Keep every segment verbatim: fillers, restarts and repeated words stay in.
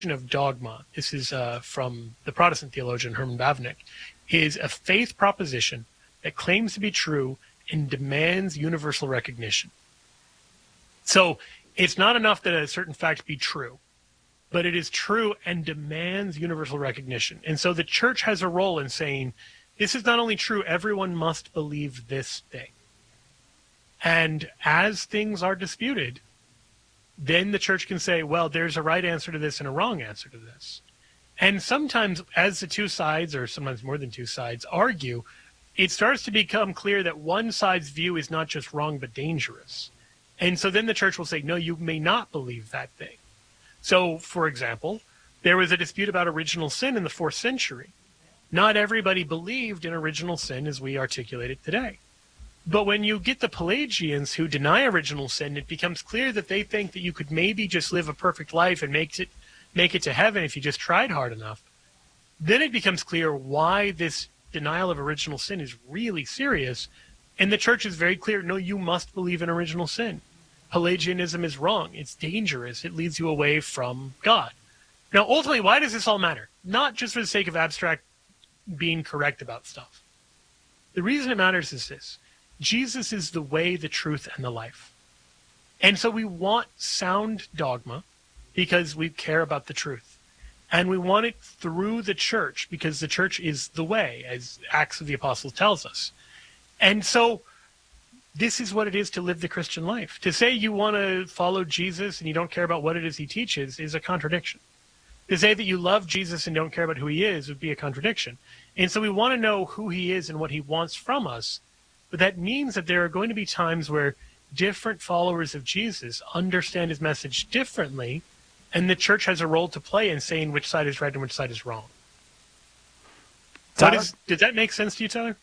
of dogma, this is uh, from the Protestant theologian Herman Bavinck, is a faith proposition that claims to be true and demands universal recognition. So it's not enough that a certain fact be true, but it is true and demands universal recognition. And so the church has a role in saying, this is not only true, everyone must believe this thing. And as things are disputed, then the church can say, well, there's a right answer to this and a wrong answer to this. And sometimes as the two sides, or sometimes more than two sides, argue, it starts to become clear that one side's view is not just wrong, but dangerous. And so then the church will say, no, you may not believe that thing. So, for example, there was a dispute about original sin in the fourth century. Not everybody believed in original sin as we articulate it today. But when you get the Pelagians who deny original sin, it becomes clear that they think that you could maybe just live a perfect life and make it, make it to heaven if you just tried hard enough. Then it becomes clear why this denial of original sin is really serious. And the church is very clear, no, you must believe in original sin. Pelagianism is wrong. It's dangerous. It leads you away from God. Now, ultimately, why does this all matter? Not just for the sake of abstract being correct about stuff. The reason it matters is this. Jesus is the way, the truth, and the life. And so we want sound dogma because we care about the truth. And we want it through the church because the church is the way, as Acts of the Apostles tells us. And so this is what it is to live the Christian life. To say you want to follow Jesus and you don't care about what it is he teaches is a contradiction. To say that you love Jesus and don't care about who he is would be a contradiction. And so we want to know who he is and what he wants from us. But that means that there are going to be times where different followers of Jesus understand his message differently, and the church has a role to play in saying which side is right and which side is wrong. What is, did that make sense to you, Tyler?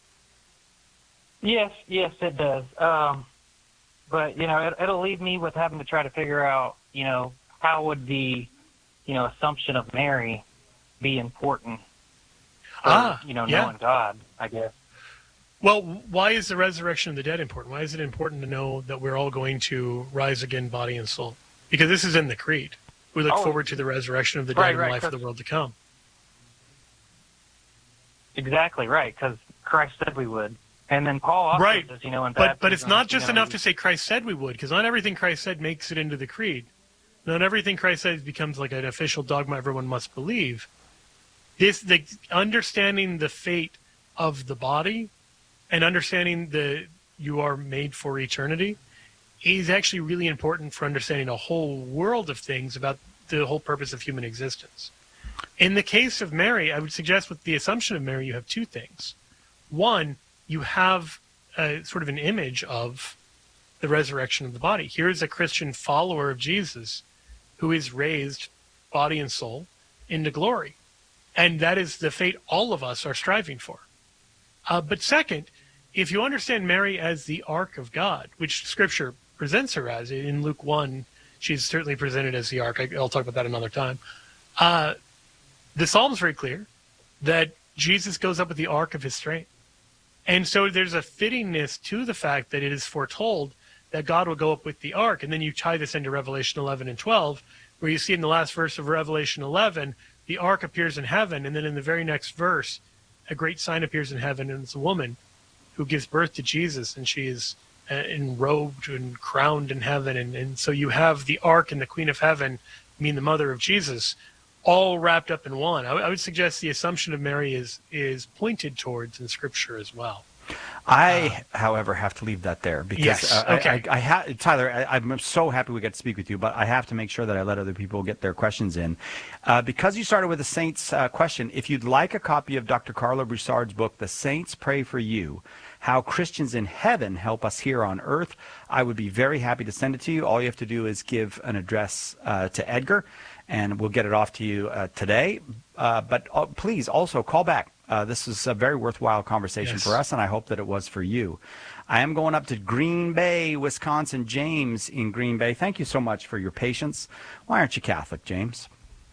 Yes, yes, it does. Um, but, you know, it, it'll leave me with having to try to figure out, you know, how would the, you know, Assumption of Mary be important for, ah, you know, yeah. knowing God, I guess. Well, why is the resurrection of the dead important? Why is it important to know that we're all going to rise again, body and soul? Because this is in the Creed. We look oh, forward to the resurrection of the dead right, and right, the life of the world to come. Exactly, right, because Christ said we would. And then Paul also right. says, you know, in but, baptism, but it's not just you know, enough to say Christ said we would, because not everything Christ said makes it into the Creed. Not everything Christ says becomes like an official dogma everyone must believe. This, the understanding the fate of the body and understanding that you are made for eternity is actually really important for understanding a whole world of things about the whole purpose of human existence. In the case of Mary, I would suggest with the Assumption of Mary, you have two things. One, you have a, sort of an image of the resurrection of the body. Here is a Christian follower of Jesus who is raised, body and soul, into glory. And that is the fate all of us are striving for. Uh, but second, if you understand Mary as the ark of God, which Scripture presents her as, in Luke one, she's certainly presented as the ark. I, I'll talk about that another time. Uh, the Psalm is very clear that Jesus goes up with the ark of his strength. And so there's a fittingness to the fact that it is foretold that God will go up with the ark. And then you tie this into Revelation eleven and twelve, where you see in the last verse of Revelation eleven, the ark appears in heaven. And then in the very next verse, a great sign appears in heaven, and it's a woman who gives birth to Jesus, and she is uh, enrobed and crowned in heaven. And, and so you have the ark and the Queen of Heaven, I mean the mother of Jesus, all wrapped up in one. I, I would suggest the Assumption of Mary is is pointed towards in Scripture as well. I, uh, however, have to leave that there because yes, uh, okay. I, I, I ha- Tyler, I, I'm so happy we get to speak with you, but I have to make sure that I let other people get their questions in. Uh, because you started with the Saints uh, question, if you'd like a copy of Doctor Carlo Broussard's book, The Saints Pray for You, How Christians in Heaven Help Us Here on Earth, I would be very happy to send it to you. All you have to do is give an address uh, to Edgar, and we'll get it off to you uh, today. Uh, but uh, please also call back. Uh, this is a very worthwhile conversation yes. for us, and I hope that it was for you. I am going up to Green Bay, Wisconsin. James in Green Bay. Thank you so much for your patience. Why aren't you Catholic, James?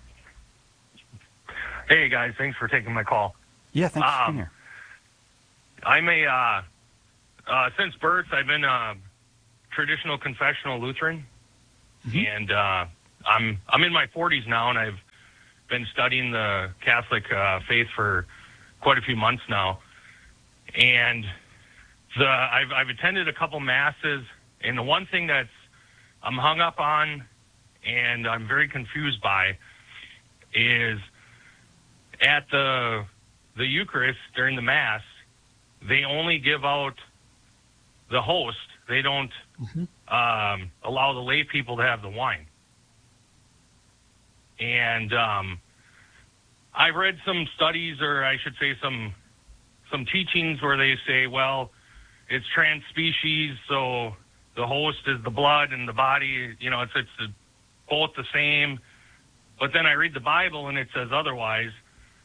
Hey, guys. Thanks for taking my call. Yeah, thanks um, for being here. I'm a, uh, uh, since birth, I've been a traditional confessional Lutheran. Mm-hmm. And uh, I'm I'm in my forties now, and I've been studying the Catholic uh, faith for quite a few months now. And the I've I've attended a couple masses, and the one thing that's I'm hung up on and I'm very confused by is at the the Eucharist during the Mass, they only give out the host. They don't mm-hmm. um, allow the lay people to have the wine. And um, I've read some studies, or I should say some some teachings where they say, well, it's trans-species, so the host is the blood and the body, you know, it's it's both the same. But then I read the Bible and it says otherwise.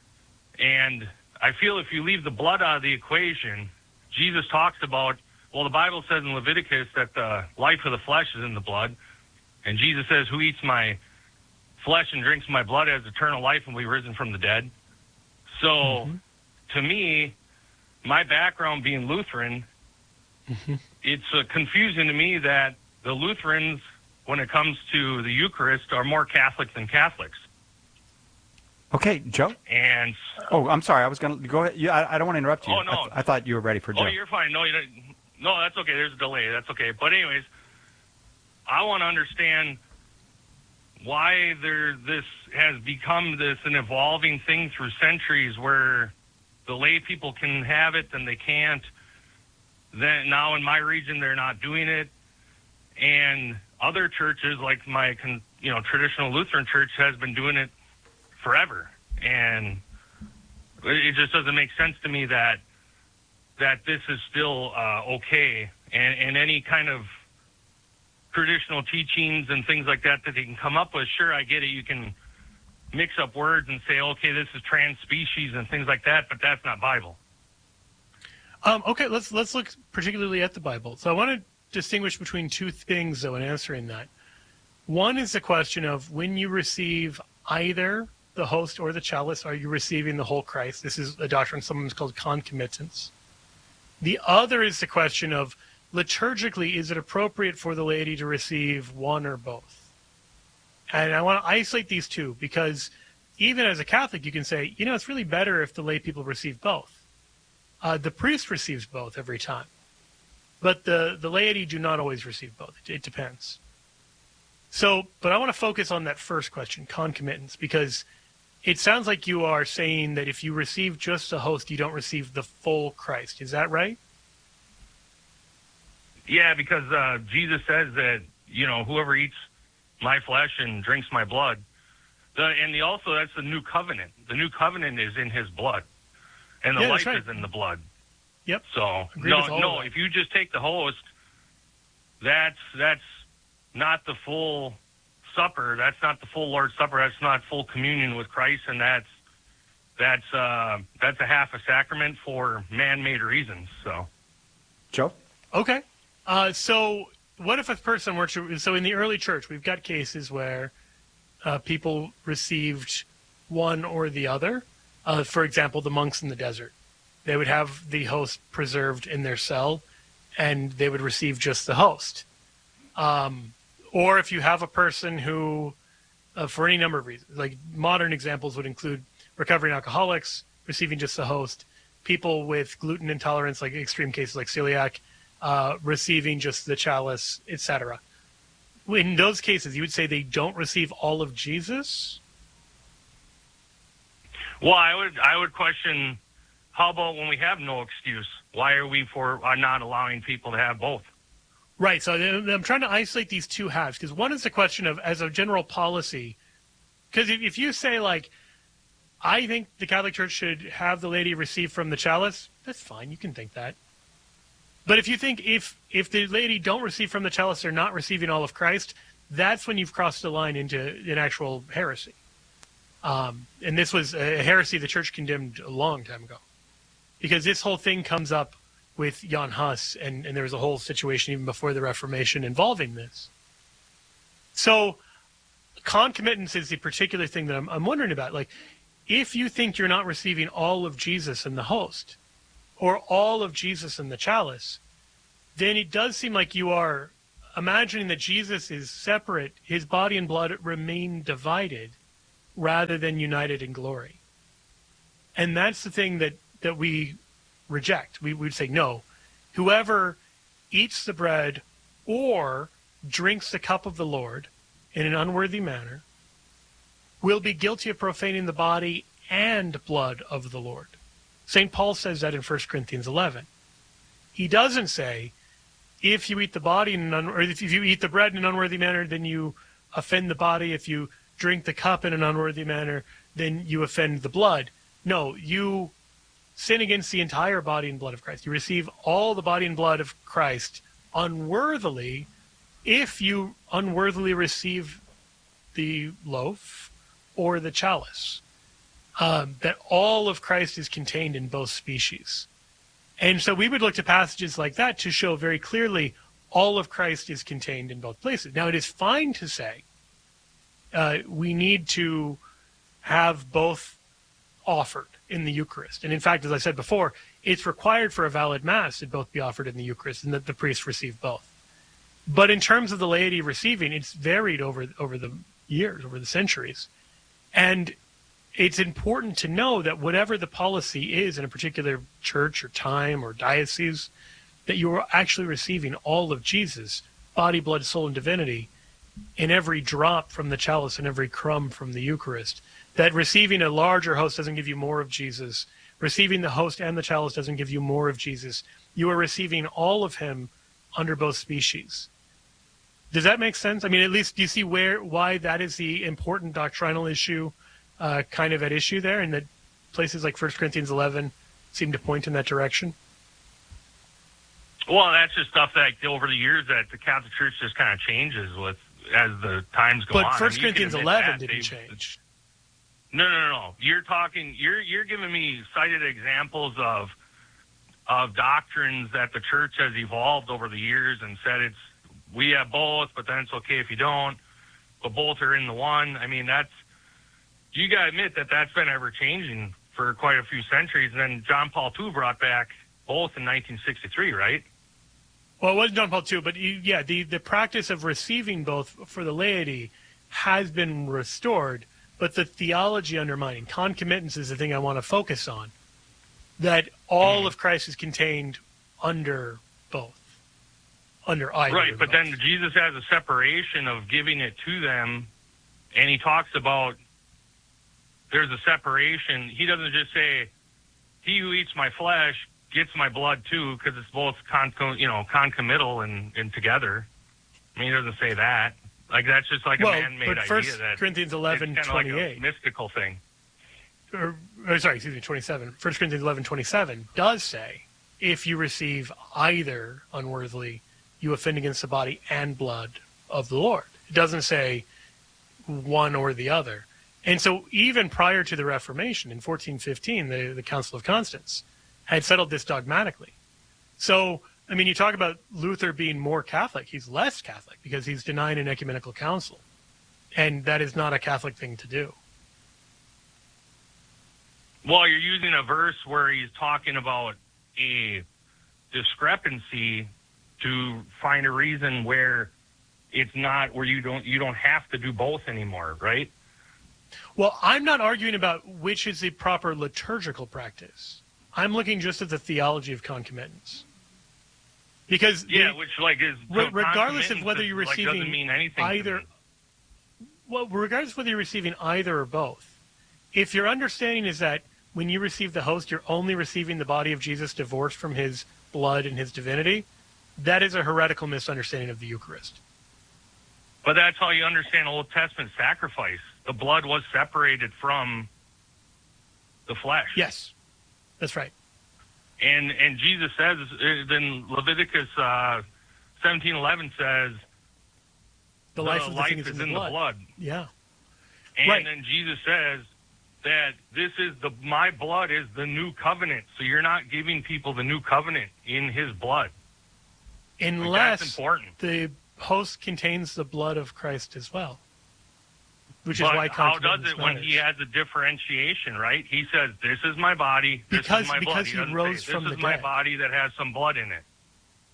And I feel if you leave the blood out of the equation, Jesus talks about, well, the Bible says in Leviticus that the life of the flesh is in the blood. And Jesus says, who eats my flesh and drinks my blood has eternal life and will be risen from the dead. So mm-hmm. to me, my background being Lutheran, mm-hmm. it's uh, confusing to me that the Lutherans, when it comes to the Eucharist, are more Catholic than Catholics. Okay, Joe? And oh, I'm sorry. I was going to go ahead. Yeah, I, I don't want to interrupt you. Oh, no. I, th- I thought you were ready for Joe. Oh, you're fine. No, you don't. No, that's okay. There's a delay. That's okay. But anyways, I want to understand why there this has become this an evolving thing through centuries where the lay people can have it and they can't. Then now in my region they're not doing it, and other churches like my you know traditional Lutheran church has been doing it forever, and it just doesn't make sense to me that that this is still uh, okay, and, and any kind of traditional teachings and things like that that they can come up with. Sure, I get it. You can mix up words and say, okay, this is trans species and things like that, but that's not Bible. Um, okay, let's let's look particularly at the Bible. So I want to distinguish between two things, though, in answering that. One is the question of when you receive either the host or the chalice, are you receiving the whole Christ? This is a doctrine sometimes called concomitance. The other is the question of liturgically, is it appropriate for the laity to receive one or both? And I want to isolate these two because even as a Catholic, you can say, you know, it's really better if the lay people receive both. Uh, the priest receives both every time. But the, the laity do not always receive both. It, it depends. So, but I want to focus on that first question, concomitance, because it sounds like you are saying that if you receive just the host, you don't receive the full Christ. Is that right? Yeah, because uh, Jesus says that, you know, whoever eats my flesh and drinks my blood, the, and the, also that's the new covenant. The new covenant is in his blood, and the yeah, life right. is in the blood. Yep. So, Agree no, no, if you just take the host, that's that's not the full supper. That's not the full Lord's Supper. That's not full communion with Christ, and that's that's uh, that's a half a sacrament for man-made reasons. So, Joe? Okay. Uh, so what if a person were to, so in the early church, we've got cases where uh, people received one or the other. Uh, for example, the monks in the desert. They would have the host preserved in their cell, and they would receive just the host. Um, or if you have a person who, uh, for any number of reasons, like modern examples would include recovering alcoholics receiving just the host, people with gluten intolerance, like extreme cases like celiac, uh, receiving just the chalice, et cetera. In those cases, you would say they don't receive all of Jesus? Well, I would I would question, how about when we have no excuse? Why are we for are not allowing people to have both? Right. So I'm trying to isolate these two halves, because one is the question of, as a general policy, because if, if you say, like, I think the Catholic Church should have the laity receive from the chalice, that's fine. You can think that. But if you think if if the laity don't receive from the chalice, they're not receiving all of Christ, that's when you've crossed the line into an actual heresy. Um, and this was a heresy the Church condemned a long time ago. Because this whole thing comes up with Jan Hus, and, and there was a whole situation even before the Reformation involving this. So concomitance is the particular thing that I'm, I'm wondering about. Like, if you think you're not receiving all of Jesus in the host, or all of Jesus in the chalice, then it does seem like you are imagining that Jesus is separate, his body and blood remain divided rather than united in glory. And that's the thing that, that we reject. We would say, no, whoever eats the bread or drinks the cup of the Lord in an unworthy manner will be guilty of profaning the body and blood of the Lord. Saint Paul says that in First Corinthians eleven. He doesn't say, if you eat the body in an un- or if you eat the bread in an unworthy manner, then you offend the body. If you drink the cup in an unworthy manner, then you offend the blood. No, you sin against the entire body and blood of Christ. You receive all the body and blood of Christ unworthily if you unworthily receive the loaf or the chalice. Um, that all of Christ is contained in both species. And so we would look to passages like that to show very clearly all of Christ is contained in both places. Now, it is fine to say uh, we need to have both offered in the Eucharist. And in fact, as I said before, it's required for a valid Mass that both be offered in the Eucharist and that the priest receive both. But in terms of the laity receiving, it's varied over over the years, over the centuries. And it's important to know that whatever the policy is in a particular church or time or diocese, that you are actually receiving all of Jesus, body, blood, soul, and divinity, in every drop from the chalice and every crumb from the Eucharist. That receiving a larger host doesn't give you more of Jesus. Receiving the host and the chalice doesn't give you more of Jesus. You are receiving all of him under both species. Does that make sense? I mean, at least do you see where why that is the important doctrinal issue uh, kind of at issue there, and that places like First Corinthians eleven seem to point in that direction? Well, that's just stuff that over the years that the Catholic Church just kind of changes with as the times go but on. But First I mean, Corinthians eleven didn't change. No, no, no, no. You're talking. You're you're giving me cited examples of of doctrines that the Church has evolved over the years and said it's we have both, but then it's okay if you don't. But both are in the one. I mean, that's you got to admit that that's been ever changing for quite a few centuries. And then John Paul the Second brought back both in nineteen sixty-three, right? Well, it wasn't John Paul the Second, but you, yeah, the, the practice of receiving both for the laity has been restored, but the theology undermining, concomitance is the thing I want to focus on, that all mm. of Christ is contained under both, under either. Right, but both. Then Jesus has a separation of giving it to them, and he talks about there's a separation. He doesn't just say, he who eats my flesh gets my blood too, because it's both con- you know concomital and, and together. I mean, he doesn't say that. Like that's just like well, a man-made but idea. First That Corinthians eleven twenty-eight, like a mystical thing. Or, or sorry, excuse me, twenty-seven. First Corinthians eleven twenty-seven does say, if you receive either unworthily, you offend against the body and blood of the Lord. It doesn't say one or the other. And so even prior to the Reformation in fourteen fifteen, the, the Council of Constance had settled this dogmatically. So, I mean, you talk about Luther being more Catholic. He's less Catholic because he's denying an ecumenical council. And that is not a Catholic thing to do. Well, you're using a verse where he's talking about a discrepancy to find a reason where it's not, where you don't you don't have to do both anymore, right? Well, I'm not arguing about which is the proper liturgical practice. I'm looking just at the theology of concomitance. Because yeah, the, which like is re- regardless of whether you're like, receiving doesn't mean anything either, well, regardless of whether you're receiving either or both, if your understanding is that when you receive the host, you're only receiving the body of Jesus divorced from his blood and his divinity, that is a heretical misunderstanding of the Eucharist. But that's how you understand Old Testament sacrifice. The blood was separated from the flesh. Yes, that's right. And and Jesus says, then Leviticus uh, seventeen eleven says, the life, of the life thing is, is in, in the, blood. the blood. Yeah. And right. then Jesus says that this is the my blood is the new covenant. So you're not giving people the new covenant in his blood. Unless like that's important. The host contains the blood of Christ as well. Which but is why how does it matters. when he has a differentiation, right? He says, this is my body, this because, is my because blood. He, he rose say, from this the is my dead. body that has some blood in it.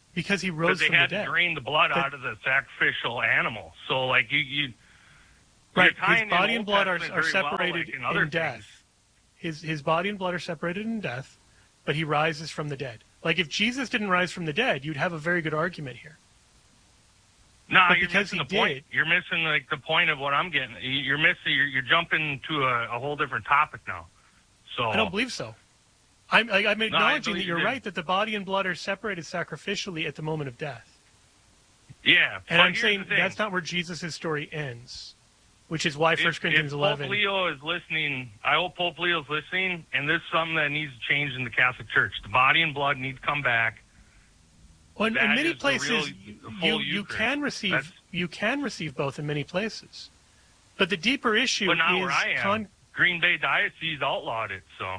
Because he Because rose they from the had to dead. drain the blood That- out of the sacrificial animal. So, like, you... you Right, you're tying his body in and Old blood are, Testament are very well, separated like in, other in death. things. His his body and blood are separated in death, but he rises from the dead. Like if Jesus didn't rise from the dead, you'd have a very good argument here. No, But you're because missing he the point. did- You're missing like the point of what I'm getting. You- You're missing. You're, you're jumping to a, a whole different topic now. So I don't believe so. I'm, I, I'm acknowledging that believe you're you right that the body and blood are separated sacrificially at the moment of death. Yeah, And but I'm here's saying the thing. that's not where Jesus' story ends, which is why If- First Corinthians if eleven. Pope Leo is listening, I hope Pope Leo is listening, and this is something that needs to change in the Catholic Church. The body and blood need to come back. Well, in, in that many is the places, real- you, the full you, you Eucharist. can receive That's- you can receive both in many places. But the deeper issue But not is where I am. con- Green Bay Diocese outlawed it, so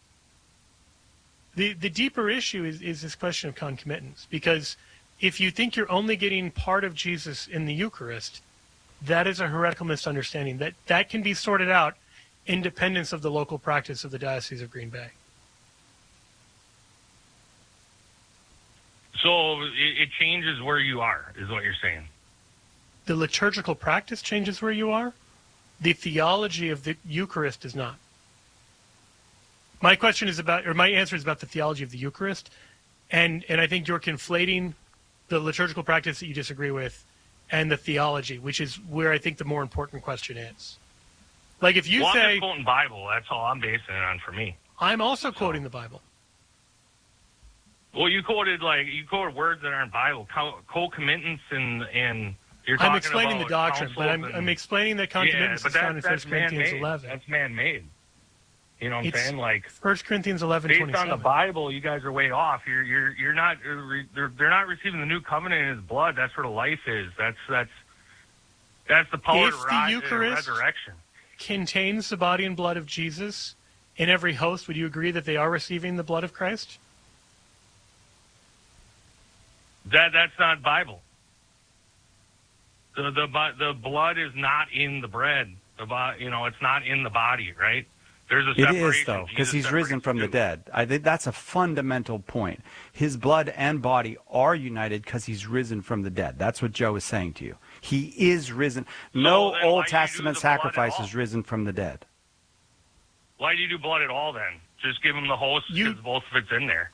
the the deeper issue is, is this question of concomitance. Because if you think you're only getting part of Jesus in the Eucharist, that is a heretical misunderstanding. That that can be sorted out independent of the local practice of the Diocese of Green Bay. so it, it changes where you are, is what you're saying. The liturgical practice changes where you are. The theology of the Eucharist does not. My question is about, or my answer is about the theology of the Eucharist, and and I think you're conflating the liturgical practice that you disagree with and the theology, which is where I think the more important question is. Like if you well, I'm say, just quoting Bible. That's all I'm basing it on for me. I'm also quoting the Bible. Well, you quoted like you quoted words that aren't Bible, co- concomitance and and you're I'm talking explaining the about doctrine, but I'm, councils I'm and- explaining that yeah, concomitance but is found that's, in that's First Corinthians man-made. eleven. That's man-made. You know what I'm It's saying? Like First Corinthians eleven based on the twenty-seven. Bible, you guys are way off. You're you're you're not. They're they're not receiving the new covenant in His blood. That's where the life is. That's that's that's the power If of the ri- uh, Eucharist- resurrection. Contains the body and blood of Jesus in every host, would you agree that they are receiving the blood of Christ? That that's not Bible. The the bu- the blood is not in the bread. The bo- you know, it's not in the body, right? There's a It separation. is, though, because Jesus he's risen separates from the two. dead. I think that's a fundamental point. His blood and body are united because he's risen from the dead. That's what Joe is saying to you. He is risen. No then why Old do you do Testament the blood at sacrifice all? is risen from the dead. Why do you do blood at all then? Just give him the host You- because both of it's in there.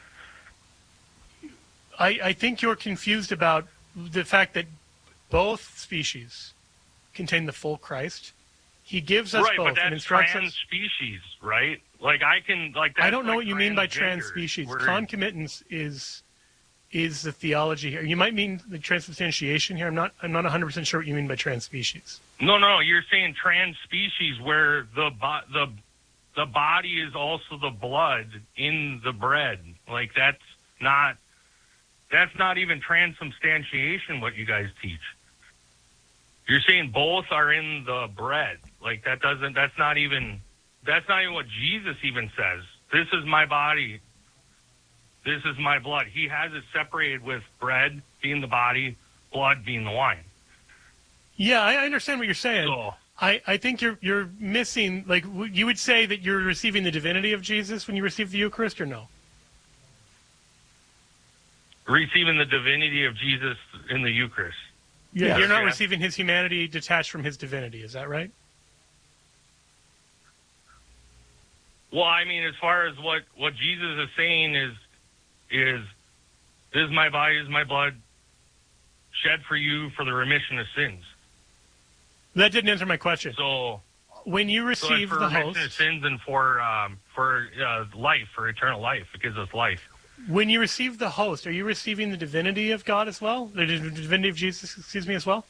I, I think you're confused about the fact that both species contain the full Christ. He gives us Right, both but that's and instructs trans us. species, right? Like I can like. That's I don't know like what you mean by transgender, trans species. where- Concomitance is is the theology here. You might mean the transubstantiation here. I'm not. I'm not one hundred percent sure what you mean by trans species. No, no, you're saying trans species where the bo- the the body is also the blood in the bread. Like that's not that's not even transubstantiation. What you guys teach. You're saying both are in the bread. Like that doesn't. That's not even. That's not even what Jesus even says. This is my body. This is my blood. He has it separated with bread being the body, blood being the wine. Yeah, I I understand what you're saying. So I, I think you're you're missing. Like w- you would say that you're receiving the divinity of Jesus when you receive the Eucharist, or no? receiving the divinity of Jesus in the Eucharist. Yeah, you're not Yeah. receiving his humanity detached from his divinity. Is that right? Well, I mean, as far as what, what Jesus is saying is, is this is my body, this is my blood, shed for you for the remission of sins. That didn't answer my question. So, When you so it's receive for the remission of host, sins and for um, for uh, life, for eternal life. It gives us life. when you receive the host, are you receiving the divinity of God as well? The div- divinity of Jesus, excuse me, as well?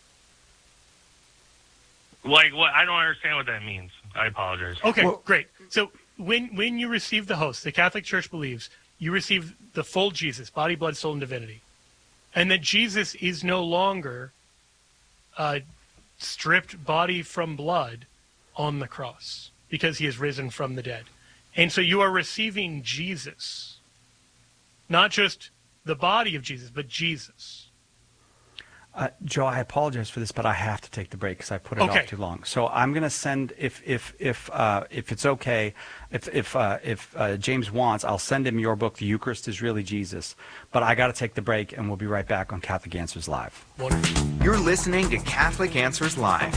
Like what? I don't understand what that means. I apologize. Okay, Well- great. So when when you receive the host, the Catholic Church believes you receive the full Jesus, body, blood, soul, and divinity, and that Jesus is no longer uh, stripped body from blood on the cross because he is risen from the dead. And so you are receiving Jesus, not just the body of Jesus, but Jesus. Uh, Joe, I apologize for this, but I have to take the break because I put it Okay. off too long. So I'm going to send, if if if uh, if it's okay, if if uh, if uh, James wants, I'll send him your book, The Eucharist is Really Jesus. But I got to take the break, and we'll be right back on Catholic Answers Live. Wonderful. You're listening to Catholic Answers Live.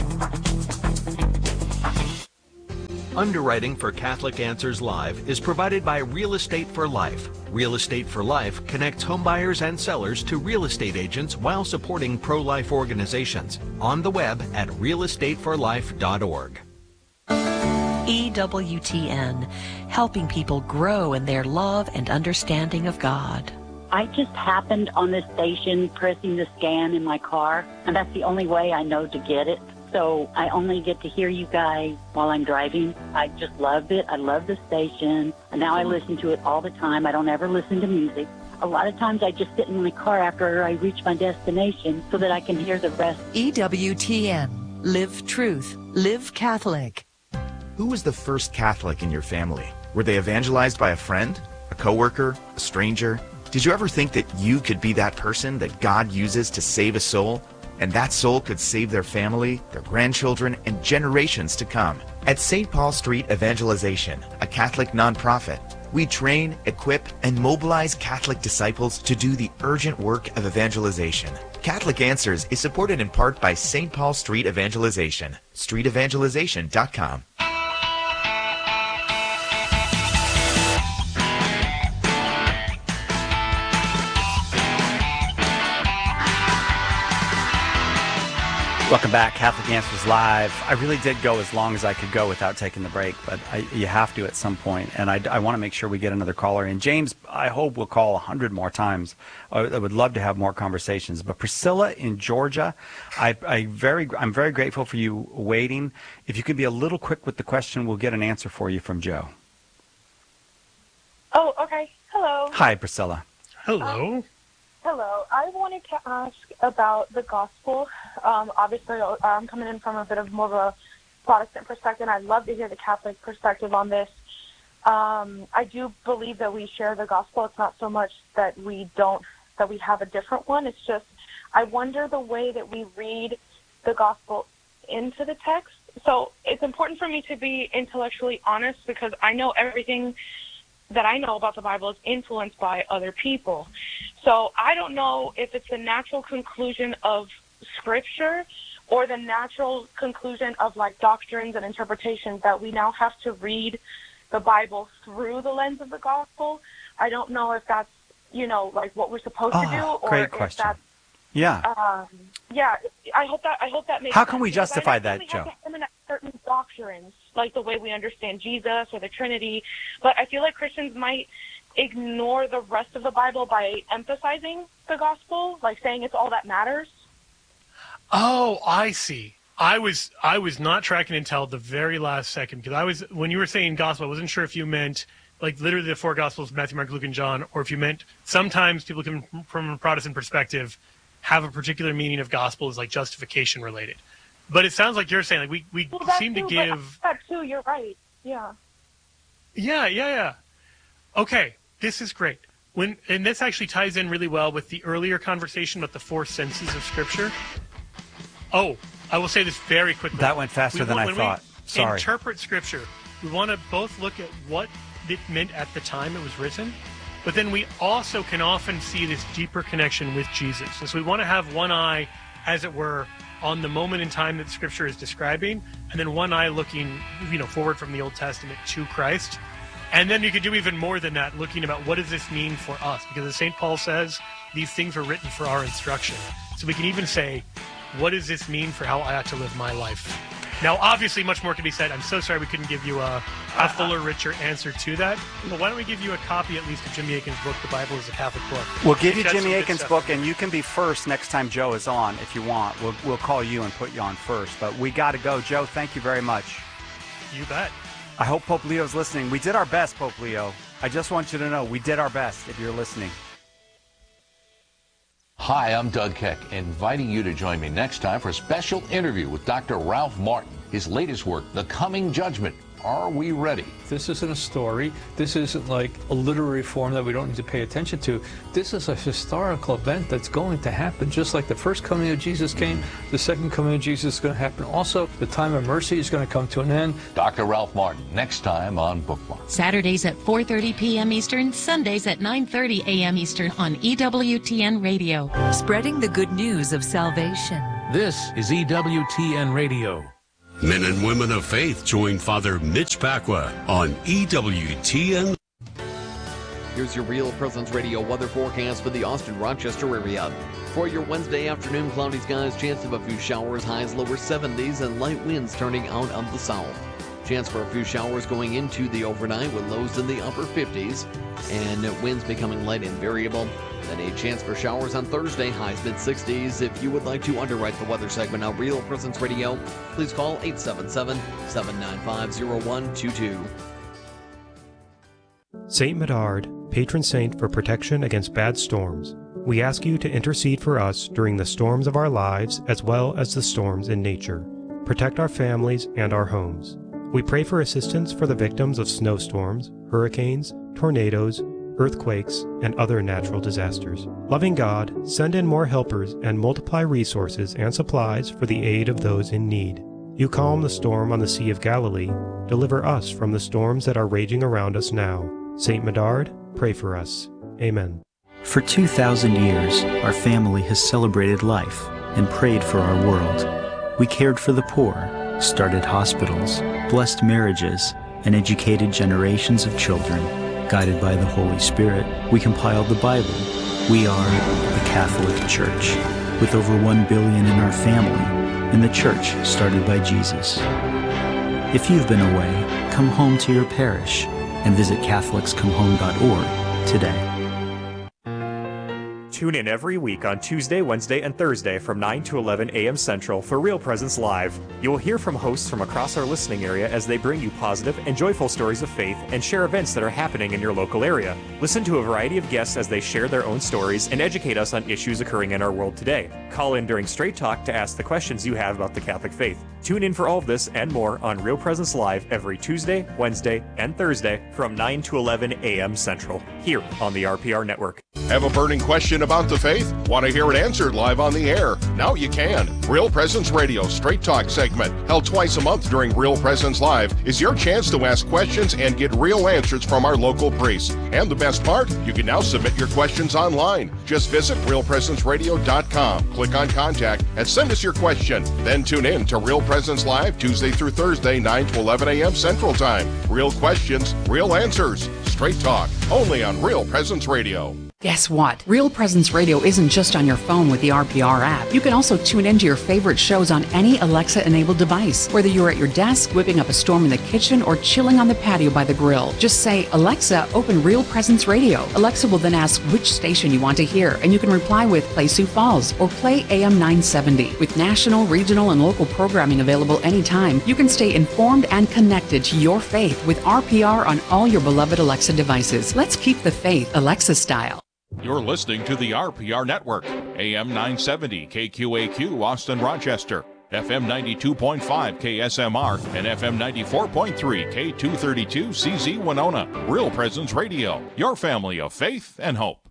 Underwriting for Catholic Answers Live is provided by Real Estate for Life. Real Estate for Life connects homebuyers and sellers to real estate agents while supporting pro-life organizations. On the web at real estate for life dot org. E W T N, helping people grow in their love and understanding of God. I just happened on this station pressing the scan in my car, and that's the only way I know to get it. So I only get to hear you guys while I'm driving. I just love it. I love the station. And now I listen to it all the time. I don't ever listen to music. A lot of times I just sit in my car after I reach my destination so that I can hear the rest. E W T N, live truth, live Catholic. Who was the first Catholic in your family? Were they evangelized by a friend, a coworker, a stranger? Did you ever think that you could be that person that God uses to save a soul? And that soul could save their family, their grandchildren, and generations to come. At Saint Paul Street Evangelization, a Catholic nonprofit, we train, equip, and mobilize Catholic disciples to do the urgent work of evangelization. Catholic Answers is supported in part by Saint Paul Street Evangelization, street evangelization dot com. Welcome back, Catholic Answers Live. I really did go as long as I could go without taking the break, but I, you have to at some point, and I, I want to make sure we get another caller in. James, I hope will call a hundred more times. I, I would love to have more conversations. But Priscilla in Georgia, I, I very, I'm very grateful for you waiting. If you could be a little quick with the question, we'll get an answer for you from Joe. Oh, okay. Hello. Hi, Priscilla. Hello. Um, hello. I wanted to ask about the gospel. Um, obviously, I'm coming in from a bit of more of a Protestant perspective. I'd love to hear the Catholic perspective on this. Um, I do believe that we share the gospel. It's not so much that we don't, that we have a different one. It's just, I wonder the way that we read the gospel into the text. So it's important for me to be intellectually honest because I know everything that I know about the Bible is influenced by other people. So I don't know if it's the natural conclusion of Scripture or the natural conclusion of like doctrines and interpretations that we now have to read the Bible through the lens of the gospel. I don't know if that's, you know, like what we're supposed Oh, to do, or great if question. that's, Yeah. um, yeah. I hope that I hope that makes How can sense, we because justify I that, necessarily Joe? have to eliminate certain doctrines, like the way we understand Jesus or the Trinity, but I feel like Christians might ignore the rest of the Bible by emphasizing the gospel, like saying it's all that matters. Oh, I see. I was I was not tracking until the very last second because I was when you were saying gospel, I wasn't sure if you meant like literally the four gospels, Matthew, Mark, Luke, and John, or if you meant sometimes people can, from a Protestant perspective, have a particular meaning of gospel as like justification related. But it sounds like you're saying like we, we Well, that seem too, to give but that too. You're right. Yeah. Yeah, yeah, yeah. Okay, this is great. When and this actually ties in really well with the earlier conversation about the four senses of Scripture. Oh, I will say this very quickly. That went faster We than want- I when thought. we Sorry. interpret Scripture, we want to both look at what it meant at the time it was written, but then we also can often see this deeper connection with Jesus. And so we want to have one eye, as it were, on the moment in time that Scripture is describing, and then one eye looking, you know, forward from the Old Testament to Christ. And then you could do even more than that, looking about what does this mean for us? Because as Saint Paul says, these things were written for our instruction. So we can even say, what does this mean for how I ought to live my life? Now, obviously, much more can be said. I'm so sorry we couldn't give you a, a fuller, richer answer to that. But why don't we give you a copy, at least, of Jimmy Akin's book, The Bible is a Catholic Book. We'll give you It's got some Jimmy good Akin's stuff. book, and you can be first next time Joe is on if you want. We'll, we'll call you and put you on first. But we got to go. Joe, thank you very much. You bet. I hope Pope Leo's listening. We did our best, Pope Leo. I just want you to know we did our best if you're listening. Hi, I'm Doug Keck, inviting you to join me next time for a special interview with Doctor Ralph Martin. His latest work, The Coming Judgment, Are we ready? This isn't a story. This isn't like a literary form that we don't need to pay attention to. This is a historical event that's going to happen. Just like the first coming of Jesus came, the second coming of Jesus is going to happen. Also, the time of mercy is going to come to an end. Doctor Ralph Martin, next time on Bookmark. Saturdays at four thirty p.m. Eastern, Sundays at nine thirty a.m. Eastern on E W T N Radio. Spreading the good news of salvation. This is E W T N Radio. Men and women of faith join Father Mitch Pacwa on E W T N. Here's your Real Presence Radio weather forecast for the Austin-Rochester area. For your Wednesday afternoon, cloudy skies, chance of a few showers, highs lower seventies, and light winds turning out of the south. Chance for a few showers going into the overnight with lows in the upper fifties, and winds becoming light and variable. Then a chance for showers on Thursday, highs mid-sixties. If you would like to underwrite the weather segment on Real Presence Radio, please call eight seven seven, seven nine five, zero one two two. Saint Medard, patron saint for protection against bad storms. We ask you to intercede for us during the storms of our lives as well as the storms in nature. Protect our families and our homes. We pray for assistance for the victims of snowstorms, hurricanes, tornadoes, earthquakes, and other natural disasters. Loving God, send in more helpers and multiply resources and supplies for the aid of those in need. You calm the storm on the Sea of Galilee. Deliver us from the storms that are raging around us now. Saint Medard, pray for us. Amen. For two thousand years, our family has celebrated life and prayed for our world. We cared for the poor, started hospitals, blessed marriages, and educated generations of children. Guided by the Holy Spirit, we compiled the Bible. We are the Catholic Church, with over one billion in our family, and the church started by Jesus. If you've been away, come home to your parish and visit Catholics Come Home dot org today. Tune in every week on Tuesday, Wednesday, and Thursday from nine to eleven a.m. Central for Real Presence Live. You will hear from hosts from across our listening area as they bring you positive and joyful stories of faith and share events that are happening in your local area. Listen to a variety of guests as they share their own stories and educate us on issues occurring in our world today. Call in during Straight Talk to ask the questions you have about the Catholic faith. Tune in for all of this and more on Real Presence Live every Tuesday, Wednesday, and Thursday from nine to eleven a.m. Central, here on the R P R Network. Have a burning question about the faith? Want to hear it answered live on the air? Now you can. Real Presence Radio Straight Talk segment, held twice a month during Real Presence Live, is your chance to ask questions and get real answers from our local priests. And the best part, you can now submit your questions online. Just visit real presence radio dot com, click on Contact, and send us your question. Then tune in to Real Presence Live Tuesday through Thursday, nine to eleven a.m. Central Time. Real questions, real answers. Straight Talk, only on Real Presence Radio. Guess what? Real Presence Radio isn't just on your phone with the R P R app. You can also tune into your favorite shows on any Alexa-enabled device, whether you're at your desk, whipping up a storm in the kitchen, or chilling on the patio by the grill. Just say, Alexa, open Real Presence Radio. Alexa will then ask which station you want to hear, and you can reply with Play Sioux Falls or Play A M nine seventy. With national, regional, and local programming available anytime, you can stay informed and connected to your faith with R P R on all your beloved Alexa devices. Let's keep the faith Alexa style. You're listening to the R P R Network, A M nine seventy K Q A Q Austin Rochester, F M ninety-two point five K S M R, and F M ninety-four point three K two thirty-two C Z Winona. Real Presence Radio, your family of faith and hope.